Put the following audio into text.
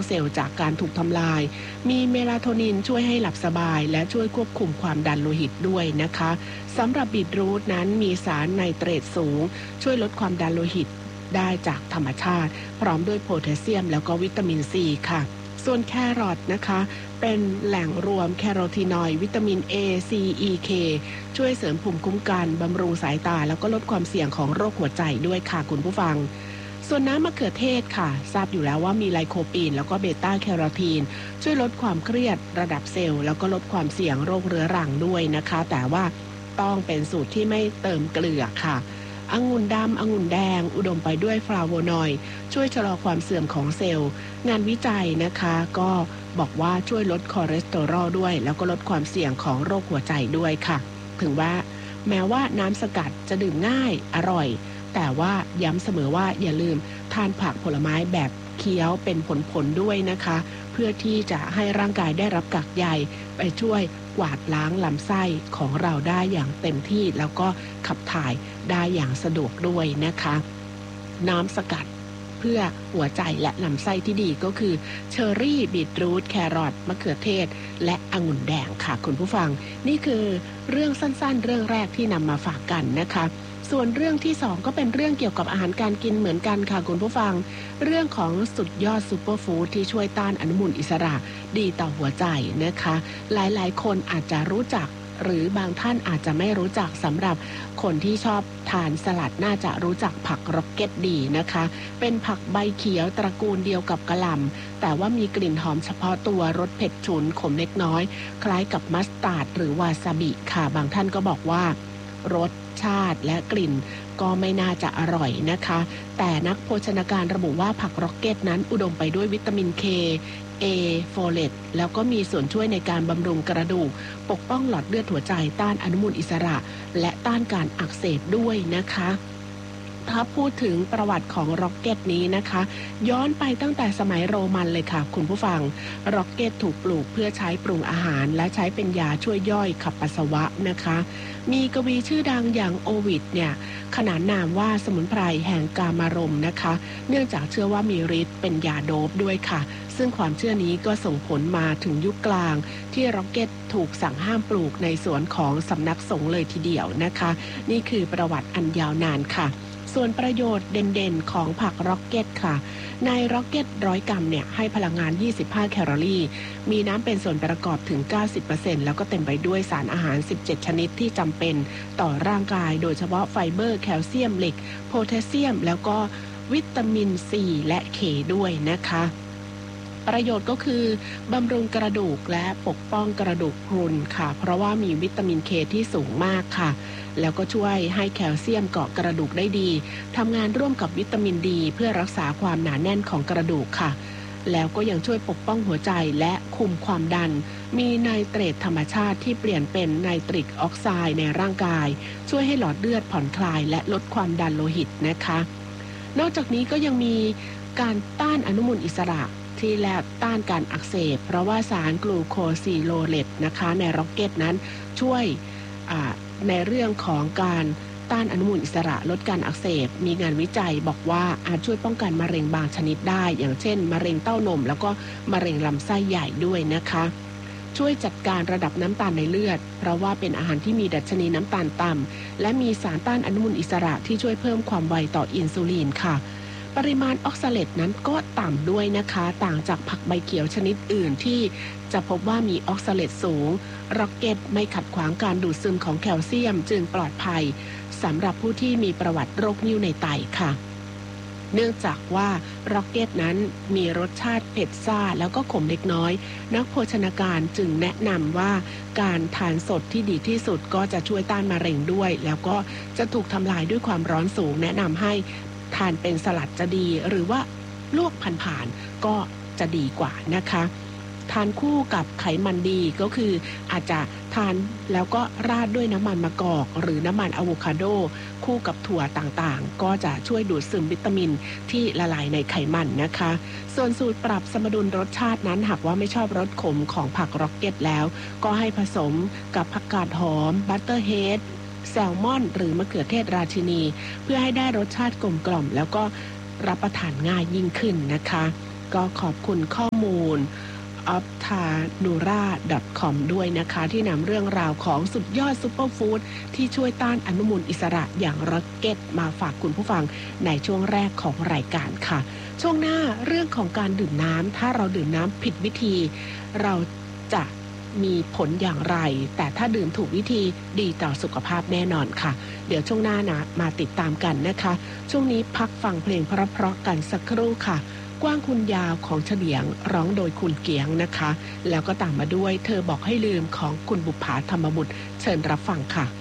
เซลล์จากการถูกทำลายมีเมลาโทนินช่วยให้หลับสบายและช่วยควบคุมความดันโลหิตด้วยนะคะสำหรับบีทรูทนั้นมีสารไนเตรตสูงช่วยลดความดันโลหิตได้จากธรรมชาติพร้อมด้วยโพแทสเซียมแล้วก็วิตามินซีค่ะส่วนแครอทนะคะเป็นแหล่งรวมแคโรทีนอยด์วิตามิน A C E K ช่วยเสริมภูมิคุ้มกันบำรุงสายตาแล้วก็ลดความเสี่ยงของโรคหัวใจด้วยค่ะคุณผู้ฟังส่วนน้ำมะเขือเทศค่ะทราบอยู่แล้วว่ามีไลโคปีนแล้วก็เบต้าแคโรทีนช่วยลดความเครียดระดับเซลล์แล้วก็ลดความเสี่ยงโรคเรื้อรังด้วยนะคะแต่ว่าต้องเป็นสูตรที่ไม่เติมเกลือค่ะองุ่นดำองุ่นแดงอุดมไปด้วยฟลาโวนอยด์ช่วยชะลอความเสื่อมของเซลล์งานวิจัยนะคะก็บอกว่าช่วยลดคอเลสเตอรอลด้วยแล้วก็ลดความเสี่ยงของโรคหัวใจด้วยค่ะถึงว่าแม้ว่าน้ำสกัดจะดื่มง่ายอร่อยแต่ว่าย้ำเสมอว่าอย่าลืมทานผักผลไม้แบบเคี้ยวเป็นผลด้วยนะคะเพื่อที่จะให้ร่างกายได้รับกากใยไปช่วยกวาดล้างลำไส้ของเราได้อย่างเต็มที่แล้วก็ขับถ่ายได้อย่างสะดวกด้วยนะคะน้ำสกัดเพื่อหัวใจและลำไส้ที่ดีก็คือเชอร์รี่บีทรูทแครอทมะเขือเทศและองุ่นแดงค่ะคุณผู้ฟังนี่คือเรื่องสั้นๆเรื่องแรกที่นำมาฝากกันนะคะส่วนเรื่องที่2ก็เป็นเรื่องเกี่ยวกับอาหารการกินเหมือนกันค่ะคุณผู้ฟังเรื่องของสุดยอดซูเปอร์ฟู้ดที่ช่วยต้านอนุมูลอิสระดีต่อหัวใจนะคะหลายๆคนอาจจะรู้จักหรือบางท่านอาจจะไม่รู้จักสำหรับคนที่ชอบทานสลัดน่าจะรู้จักผักร็อกเก็ตดีนะคะเป็นผักใบเขียวตระกูลเดียวกับกะหล่ำแต่ว่ามีกลิ่นหอมเฉพาะตัวรสเผ็ดฉุนขมเล็กน้อยคล้ายกับมัสตาร์ดหรือวาซาบิค่ะบางท่านก็บอกว่ารสชาติและกลิ่นก็ไม่น่าจะอร่อยนะคะแต่นักโภชนาการระบุว่าผักร็อกเก็ตนั้นอุดมไปด้วยวิตามิน K A โฟเลตแล้วก็มีส่วนช่วยในการบำรุงกระดูกปกป้องหลอดเลือดหัวใจต้านอนุมูลอิสระและต้านการอักเสบด้วยนะคะถ้าพูดถึงประวัติของร็อกเก็ตนี้นะคะย้อนไปตั้งแต่สมัยโรมันเลยค่ะคุณผู้ฟังร็อกเก็ตถูกปลูกเพื่อใช้ปรุงอาหารและใช้เป็นยาช่วยย่อยขับปัสสาวะนะคะมีกวีชื่อดังอย่างโอวิดเนี่ยขนานนามว่าสมุนไพรแห่งกามารมณ์นะคะเนื่องจากเชื่อว่ามีฤทธิ์เป็นยาโดปด้วยค่ะซึ่งความเชื่อนี้ก็ส่งผลมาถึงยุคกลางที่ร็อกเก็ตถูกสั่งห้ามปลูกในสวนของสำนักสงฆ์เลยทีเดียวนะคะนี่คือประวัติอันยาวนานค่ะส่วนประโยชน์เด่นๆของผักร็อกเก็ตค่ะในร็อกเก็ต100 กรัมเนี่ยให้พลังงาน25แคลอรี่มีน้ำเป็นส่วนประกอบถึง 90% แล้วก็เต็มไปด้วยสารอาหาร17ชนิดที่จำเป็นต่อร่างกายโดยเฉพาะไฟเบอร์แคลเซียมเหล็กโพแทสเซียมแล้วก็วิตามินซีและเคด้วยนะคะประโยชน์ก็คือบำรุงกระดูกและปกป้องกระดูกพรุนค่ะเพราะว่ามีวิตามินเคที่สูงมากค่ะแล้วก็ช่วยให้แคลเซียมเกาะกระดูกได้ดีทำงานร่วมกับวิตามินดีเพื่อรักษาความหนาแน่นของกระดูกค่ะแล้วก็ยังช่วยปกป้องหัวใจและคุมความดันมีไนเตรตธรรมชาติที่เปลี่ยนเป็นไนตริกออกไซด์ในร่างกายช่วยให้หลอดเลือดผ่อนคลายและลดความดันโลหิตนะคะนอกจากนี้ก็ยังมีการต้านอนุมูลอิสระที่และต้านการอักเสบเพราะว่าสารกลูโคซิโลเลตนะคะในร็อกเก็ตนั้นช่วยในเรื่องของการต้านอนุมูลอิสระลดการอักเสบมีงานวิจัยบอกว่าอาจช่วยป้องกันมะเร็งบางชนิดได้อย่างเช่นมะเร็งเต้านมแล้วก็มะเร็งลำไส้ใหญ่ด้วยนะคะช่วยจัดการระดับน้ำตาลในเลือดเพราะว่าเป็นอาหารที่มีดัชนีน้ำตาลต่ำและมีสารต้านอนุมูลอิสระที่ช่วยเพิ่มความไวต่ออินซูลินค่ะปริมาณออกซาเลตนั้นก็ต่ำด้วยนะคะต่างจากผักใบเขียวชนิดอื่นที่จะพบว่ามีออกซาเลตสูงร็อกเก็ตไม่ขัดขวางการดูดซึมของแคลเซียมจึงปลอดภัยสำหรับผู้ที่มีประวัติโรคนิ่วในไตค่ะเนื่องจากว่าร็อกเก็ตนั้นมีรสชาติเผ็ดซ่าแล้วก็ขมเล็กน้อยนักโภชนาการจึงแนะนำว่าการทานสดที่ดีที่สุดก็จะช่วยต้านมะเร็งด้วยแล้วก็จะถูกทำลายด้วยความร้อนสูงแนะนำให้ทานเป็นสลัดจะดีหรือว่าลวกผ่านๆก็จะดีกว่านะคะทานคู่กับไขมันดีก็คืออาจจะทานแล้วก็ราดด้วยน้ำมันมะกอกหรือน้ำมันอะโวคาโดคู่กับถั่วต่างๆก็จะช่วยดูดซึมวิตามินที่ละลายในไขมันนะคะส่วนสูตรปรับสมดุลรสชาตินั้นหากว่าไม่ชอบรสขมของผักร็อกเก็ตแล้วก็ให้ผสมกับผักกาดหอมบัตเตอร์เฮดแซลมอนหรือมะเขือเทศราชินีเพื่อให้ได้รสชาติกลมกล่อมแล้วก็รับประทานง่ายยิ่งขึ้นนะคะก็ขอบคุณข้อมูล optanura.com ด้วยนะคะที่นำเรื่องราวของสุดยอดซุปเปอร์ฟู้ดที่ช่วยต้านอนุมูลอิสระอย่างร็อกเก็ตมาฝากคุณผู้ฟังในช่วงแรกของรายการค่ะช่วงหน้าเรื่องของการดื่มน้ำถ้าเราดื่มน้ำผิดวิธีเราจะมีผลอย่างไรแต่ถ้าดื่มถูกวิธีดีต่อสุขภาพแน่นอนค่ะเดี๋ยวช่วงหน้านะมาติดตามกันนะคะช่วงนี้พักฟังเพลงเพราะๆกันสักครู่ค่ะกว้างคุณยาวของเฉลียงร้องโดยคุณเกียงนะคะแล้วก็ตามมาด้วยเธอบอกให้ลืมของคุณบุภาธรรมบุตรเชิญรับฟังค่ะ